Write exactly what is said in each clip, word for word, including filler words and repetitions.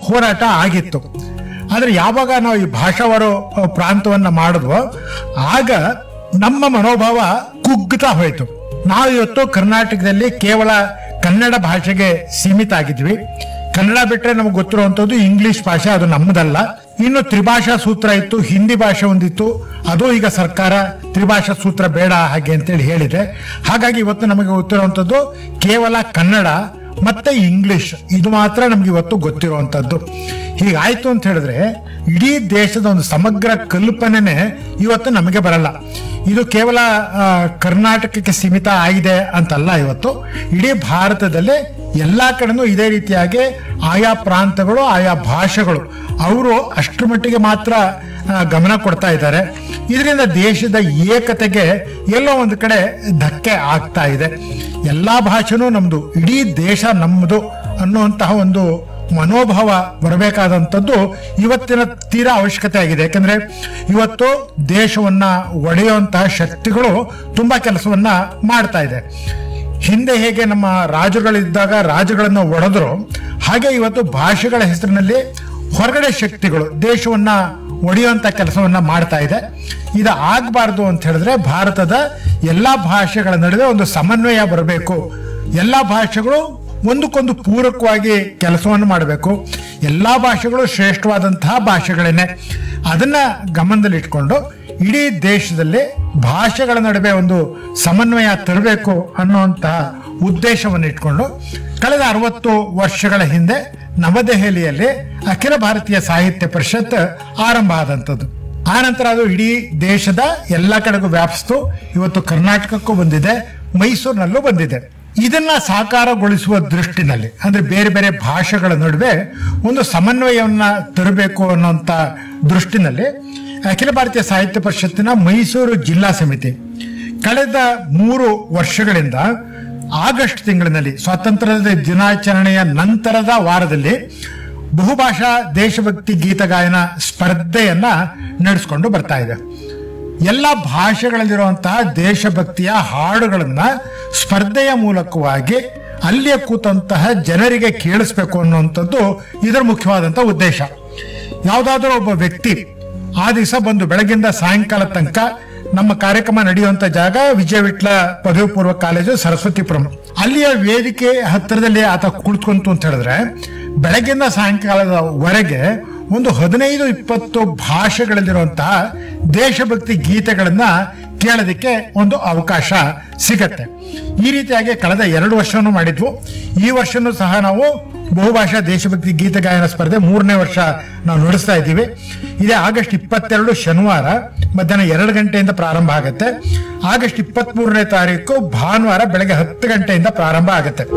ಹೋರಾಟ ಆಗಿತ್ತು. ಆದ್ರೆ ಯಾವಾಗ ನಾವು ಈ ಭಾಷಾವಾರು ಪ್ರಾಂತವನ್ನ ಮಾಡಿದ್ವೋ ಆಗ ನಮ್ಮ ಮನೋಭಾವ ಕುಗ್ಗುತ್ತಾ ಹೋಯಿತು. ನಾವು ಇವತ್ತು ಕರ್ನಾಟಕದಲ್ಲಿ ಕೇವಲ ಕನ್ನಡ ಭಾಷೆಗೆ ಸೀಮಿತ ಆಗಿದ್ವಿ. ಕನ್ನಡ ಬಿಟ್ರೆ ನಮ್ಗೆ ಗೊತ್ತಿರುವಂತದ್ದು ಇಂಗ್ಲಿಷ್ ಭಾಷೆ, ಅದು ನಮ್ಮದಲ್ಲ. ಇನ್ನು ತ್ರಿಭಾಷಾ ಸೂತ್ರ ಇತ್ತು, ಹಿಂದಿ ಭಾಷೆ ಒಂದಿತ್ತು, ಅದು ಈಗ ಸರ್ಕಾರ ತ್ರಿಭಾಷಾ ಸೂತ್ರ ಬೇಡ ಹಾಗೆ ಅಂತೇಳಿ ಹೇಳಿದೆ. ಹಾಗಾಗಿ ಇವತ್ತು ನಮಗೆ ಗೊತ್ತಿರುವಂತದ್ದು ಕೇವಲ ಕನ್ನಡ ಮತ್ತೆ ಇಂಗ್ಲಿಷ್, ಇದು ಮಾತ್ರ ನಮ್ಗೆ ಇವತ್ತು ಗೊತ್ತಿರುವಂತದ್ದು. ಹೀಗಾಯ್ತು ಅಂತ ಹೇಳಿದ್ರೆ ಇಡೀ ದೇಶದ ಒಂದು ಸಮಗ್ರ ಕಲ್ಪನೆನೆ ಇವತ್ತು ನಮಗೆ ಬರಲ್ಲ. ಇದು ಕೇವಲ ಕರ್ನಾಟಕಕ್ಕೆ ಸೀಮಿತ ಆಗಿದೆ ಅಂತಲ್ಲ, ಇವತ್ತು ಇಡೀ ಭಾರತದಲ್ಲಿ ಎಲ್ಲಾ ಕಡೆನೂ ಇದೇ ರೀತಿಯಾಗಿ ಆಯಾ ಪ್ರಾಂತಗಳು ಆಯಾ ಭಾಷೆಗಳು ಅವರು ಅಷ್ಟರ ಮಟ್ಟಿಗೆ ಮಾತ್ರ ಗಮನ ಕೊಡ್ತಾ ಇದ್ದಾರೆ. ಇದರಿಂದ ದೇಶದ ಏಕತೆಗೆ ಎಲ್ಲೋ ಒಂದು ಕಡೆ ಧಕ್ಕೆ ಆಗ್ತಾ ಇದೆ. ಎಲ್ಲಾ ಭಾಷೆನೂ ನಮ್ದು, ಇಡೀ ದೇಶ ನಮ್ಮದು ಅನ್ನುವಂತಹ ಒಂದು ಮನೋಭಾವ ಬರಬೇಕಾದಂಥದ್ದು ಇವತ್ತಿನ ತೀರಾ ಅವಶ್ಯಕತೆ ಆಗಿದೆ. ಯಾಕಂದ್ರೆ ಇವತ್ತು ದೇಶವನ್ನ ಒಡೆಯುವಂತಹ ಶಕ್ತಿಗಳು ತುಂಬಾ ಕೆಲಸವನ್ನ ಮಾಡ್ತಾ ಇದೆ. ಹಿಂದೆ ಹೇಗೆ ನಮ್ಮ ರಾಜುಗಳಿದ್ದಾಗ ರಾಜುಗಳನ್ನ ಒಡೆದ್ರು, ಹಾಗೆ ಇವತ್ತು ಭಾಷೆಗಳ ಹೆಸರಿನಲ್ಲಿ ಹೊರಗಡೆ ಶಕ್ತಿಗಳು ದೇಶವನ್ನ ಒಡೆಯುವಂತ ಕೆಲಸವನ್ನ ಮಾಡ್ತಾ ಇದೆ. ಇದು ಆಗಬಾರ್ದು ಅಂತ ಹೇಳಿದ್ರೆ ಭಾರತದ ಎಲ್ಲಾ ಭಾಷೆಗಳ ನಡುವೆ ಒಂದು ಸಮನ್ವಯ ಬರಬೇಕು. ಎಲ್ಲಾ ಭಾಷೆಗಳು ಒಂದಕ್ಕೊಂದು ಪೂರಕವಾಗಿ ಕೆಲಸವನ್ನು ಮಾಡಬೇಕು. ಎಲ್ಲಾ ಭಾಷೆಗಳು ಶ್ರೇಷ್ಠವಾದಂತಹ ಭಾಷೆಗಳೇನೆ. ಅದನ್ನ ಗಮನದಲ್ಲಿಟ್ಕೊಂಡು ಇಡೀ ದೇಶದಲ್ಲಿ ಭಾಷೆಗಳ ನಡುವೆ ಒಂದು ಸಮನ್ವಯ ತರಬೇಕು ಅನ್ನುವಂತಹ ಉದ್ದೇಶವನ್ನು ಇಟ್ಕೊಂಡು ಕಳೆದ ಅರವತ್ತು ವರ್ಷಗಳ ಹಿಂದೆ ನವದೆಹಲಿಯಲ್ಲಿ ಅಖಿಲ ಭಾರತೀಯ ಸಾಹಿತ್ಯ ಪರಿಷತ್ ಆರಂಭ ಆದಂಥದ್ದು. ಆ ನಂತರ ಅದು ಇಡೀ ದೇಶದ ಎಲ್ಲ ಕಡೆಗೂ ವ್ಯಾಪಿಸ್ತು. ಇವತ್ತು ಕರ್ನಾಟಕಕ್ಕೂ ಬಂದಿದೆ, ಮೈಸೂರಿನಲ್ಲೂ ಬಂದಿದೆ. ಇದನ್ನ ಸಾಕಾರಗೊಳಿಸುವ ದೃಷ್ಟಿನಲ್ಲಿ ಅಂದ್ರೆ ಬೇರೆ ಬೇರೆ ಭಾಷೆಗಳ ನಡುವೆ ಒಂದು ಸಮನ್ವಯವನ್ನ ತರಬೇಕು ಅನ್ನುವಂತ ದೃಷ್ಟಿನಲ್ಲಿ ಅಖಿಲ ಭಾರತೀಯ ಸಾಹಿತ್ಯ ಪರಿಷತ್ತಿನ ಮೈಸೂರು ಜಿಲ್ಲಾ ಸಮಿತಿ ಕಳೆದ ಮೂರು ವರ್ಷಗಳಿಂದ ಆಗಸ್ಟ್ ತಿಂಗಳಿನಲ್ಲಿ ಸ್ವಾತಂತ್ರ್ಯದ ದಿನಾಚರಣೆಯ ನಂತರದ ವಾರದಲ್ಲಿ ಬಹುಭಾಷಾ ದೇಶಭಕ್ತಿ ಗೀತಗಾಯನ ಸ್ಪರ್ಧೆಯನ್ನ ನಡೆಸಿಕೊಂಡು ಬರ್ತಾ ಇದೆ. ಎಲ್ಲ ಭಾಷೆಗಳಲ್ಲಿರುವಂತಹ ದೇಶಭಕ್ತಿಯ ಹಾಡುಗಳನ್ನ ಸ್ಪರ್ಧೆಯ ಮೂಲಕವಾಗಿ ಅಲ್ಲಿಯೇ ಕೂತಂತಹ ಜನರಿಗೆ ಕೇಳಿಸ್ಬೇಕು ಅನ್ನುವಂಥದ್ದು ಇದರ ಮುಖ್ಯವಾದಂತಹ ಉದ್ದೇಶ. ಯಾವುದಾದ್ರೂ ಒಬ್ಬ ವ್ಯಕ್ತಿ ಆ ದಿವಸ ಬಂದು ಬೆಳಗಿಂದ ಸಾಯಂಕಾಲ ತನಕ ನಮ್ಮ ಕಾರ್ಯಕ್ರಮ ನಡೆಯುವಂತ ಜಾಗ ವಿಜಯ ವಿಟ್ಲ ಪದವಿ ಪೂರ್ವ ಕಾಲೇಜು ಸರಸ್ವತಿಪುರಂ, ಅಲ್ಲಿಯ ವೇದಿಕೆ ಹತ್ತಿರದಲ್ಲಿ ಆತ ಕುಳಿತುಕೊಂತು ಅಂತ ಹೇಳಿದ್ರೆ ಬೆಳಗ್ಗಿಂದ ಸಾಯಂಕಾಲದವರೆಗೆ ಒಂದು ಹದಿನೈದು ಇಪ್ಪತ್ತು ಭಾಷೆಗಳಲ್ಲಿರುವಂತಹ ದೇಶಭಕ್ತಿ ಗೀತೆಗಳನ್ನ ಕೇಳೋದಕ್ಕೆ ಒಂದು ಅವಕಾಶ ಸಿಗತ್ತೆ. ಈ ರೀತಿಯಾಗಿ ಕಳೆದ ಎರಡು ವರ್ಷನೂ ಮಾಡಿದ್ವು. ಈ ವರ್ಷನೂ ಸಹ ನಾವು ಬಹುಭಾಷಾ ದೇಶಭಕ್ತಿ ಗೀತಗಾಯನ ಸ್ಪರ್ಧೆ ಮೂರನೇ ವರ್ಷ ನಾವು ನಡೆಸ್ತಾ ಇದ್ದೀವಿ. ಇದೇ ಆಗಸ್ಟ್ ಇಪ್ಪತ್ತೆರಡು ಶನಿವಾರ ಮಧ್ಯಾಹ್ನ ಎರಡು ಗಂಟೆಯಿಂದ ಪ್ರಾರಂಭ ಆಗುತ್ತೆ. ಆಗಸ್ಟ್ ಇಪ್ಪತ್ತ್ ಮೂರನೇ ತಾರೀಕು ಭಾನುವಾರ ಬೆಳಗ್ಗೆ ಹತ್ತು ಗಂಟೆಯಿಂದ ಪ್ರಾರಂಭ ಆಗುತ್ತೆ.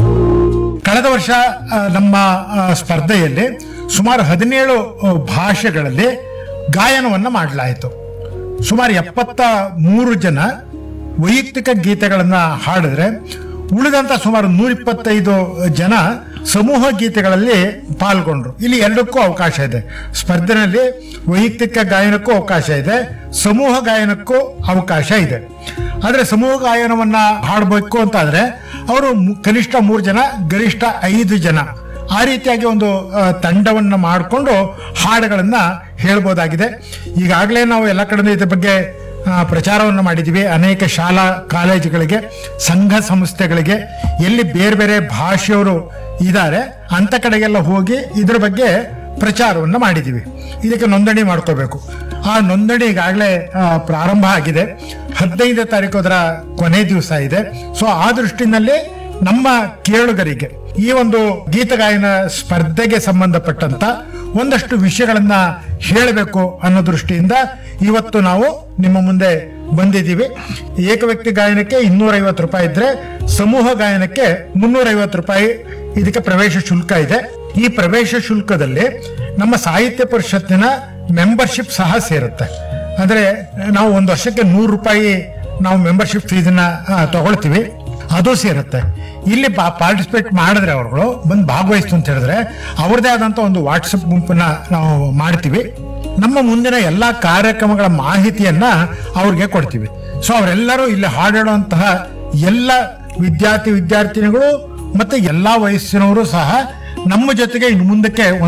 ಕಳೆದ ವರ್ಷ ನಮ್ಮ ಸ್ಪರ್ಧೆಯಲ್ಲಿ ಸುಮಾರು ಹದಿನೇಳು ಭಾಷೆಗಳಲ್ಲಿ ಗಾಯನವನ್ನ ಮಾಡಲಾಯಿತು. ಸುಮಾರು ಎಪ್ಪತ್ತ ಮೂರು ಜನ ವೈಯಕ್ತಿಕ ಗೀತೆಗಳನ್ನ ಹಾಡಿದ್ರೆ ಉಳಿದಂತ ಸುಮಾರು ನೂರ ಇಪ್ಪತ್ತೈದು ಜನ ಸಮೂಹ ಗೀತೆಗಳಲ್ಲಿ ಪಾಲ್ಗೊಂಡ್ರು. ಇಲ್ಲಿ ಎರಡಕ್ಕೂ ಅವಕಾಶ ಇದೆ. ಸ್ಪರ್ಧೆಯಲ್ಲಿ ವೈಯಕ್ತಿಕ ಗಾಯನಕ್ಕೂ ಅವಕಾಶ ಇದೆ, ಸಮೂಹ ಗಾಯನಕ್ಕೂ ಅವಕಾಶ ಇದೆ. ಆದ್ರೆ ಸಮೂಹ ಗಾಯನವನ್ನ ಹಾಡಬೇಕು ಅಂತಾದ್ರೆ ಅವರು ಕನಿಷ್ಠ ಮೂರು ಜನ, ಗರಿಷ್ಠ ಐದು ಜನ, ಆ ರೀತಿಯಾಗಿ ಒಂದು ತಂಡವನ್ನ ಮಾಡಿಕೊಂಡು ಹಾಡುಗಳನ್ನ ಹೇಳ್ಬೋದಾಗಿದೆ. ಈಗಾಗಲೇ ನಾವು ಎಲ್ಲ ಕಡೆ ಇದ್ರ ಬಗ್ಗೆ ಪ್ರಚಾರವನ್ನು ಮಾಡಿದ್ದೀವಿ. ಅನೇಕ ಶಾಲಾ ಕಾಲೇಜುಗಳಿಗೆ, ಸಂಘ ಸಂಸ್ಥೆಗಳಿಗೆ, ಎಲ್ಲಿ ಬೇರೆ ಬೇರೆ ಭಾಷೆಯವರು ಇದ್ದಾರೆ ಅಂತ ಕಡೆಗೆಲ್ಲ ಹೋಗಿ ಇದ್ರ ಬಗ್ಗೆ ಪ್ರಚಾರವನ್ನು ಮಾಡಿದ್ದೀವಿ. ಇದಕ್ಕೆ ನೋಂದಣಿ ಮಾಡ್ಕೋಬೇಕು. ಆ ನೋಂದಣಿ ಈಗಾಗಲೇ ಪ್ರಾರಂಭ ಆಗಿದೆ. ಹದಿನೈದನೇ ತಾರೀಕು ಅದರ ಕೊನೆ ದಿವಸ ಇದೆ. ಸೊ ಆ ದೃಷ್ಟಿನಲ್ಲಿ ನಮ್ಮ ಕೇಳುಗರಿಗೆ ಈ ಒಂದು ಗೀತಗಾಯನ ಸ್ಪರ್ಧೆಗೆ ಸಂಬಂಧಪಟ್ಟಂತ ಒಂದಷ್ಟು ವಿಷಯಗಳನ್ನ ಹೇಳಬೇಕು ಅನ್ನೋ ದೃಷ್ಟಿಯಿಂದ ಇವತ್ತು ನಾವು ನಿಮ್ಮ ಮುಂದೆ ಬಂದಿದ್ದೀವಿ. ಏಕ ವ್ಯಕ್ತಿ ಗಾಯನಕ್ಕೆ ಇನ್ನೂರ ಐವತ್ತು ರೂಪಾಯಿ ಇದ್ರೆ ಸಮೂಹ ಗಾಯನಕ್ಕೆ ಮುನ್ನೂರ ಐವತ್ತು ರೂಪಾಯಿ ಇದಕ್ಕೆ ಪ್ರವೇಶ ಶುಲ್ಕ ಇದೆ. ಈ ಪ್ರವೇಶ ಶುಲ್ಕದಲ್ಲಿ ನಮ್ಮ ಸಾಹಿತ್ಯ ಪರಿಷತ್ತಿನ ಮೆಂಬರ್ಶಿಪ್ ಸಹ ಸೇರುತ್ತೆ. ಅಂದ್ರೆ ನಾವು ಒಂದು ವರ್ಷಕ್ಕೆ ನೂರು ರೂಪಾಯಿ ನಾವು ಮೆಂಬರ್ಶಿಪ್ ಫೀಸನ್ನ ತಗೊಳ್ತೀವಿ, ಅದು ಸೇರುತ್ತೆ. ಇಲ್ಲಿ ಪಾರ್ಟಿಸಿಪೇಟ್ ಮಾಡಿದ್ರೆ ಅವರುಗಳು ಬಂದು ಭಾಗವಹಿಸ್ತು ಅಂತ ಹೇಳಿದ್ರೆ ಅವ್ರದೇ ಆದಂತ ಒಂದು ವಾಟ್ಸಪ್ ಗುಂಪನ್ನ ನಾವು ಮಾಡ್ತೀವಿ. ನಮ್ಮ ಮುಂದಿನ ಎಲ್ಲಾ ಕಾರ್ಯಕ್ರಮಗಳ ಮಾಹಿತಿಯನ್ನ ಅವ್ರಿಗೆ ಕೊಡ್ತೀವಿ. ಸೊ ಅವರೆಲ್ಲರೂ ಇಲ್ಲಿ ಹಾಡಾಡುವಂತಹ ಎಲ್ಲ ವಿದ್ಯಾರ್ಥಿ ವಿದ್ಯಾರ್ಥಿನಿಗಳು ಮತ್ತೆ ಎಲ್ಲಾ ವಯಸ್ಸಿನವರು ಸಹ ನಮ್ಮ ಜೊತೆಗೆ ಇನ್ನು ಮುಂದಕ್ಕೆ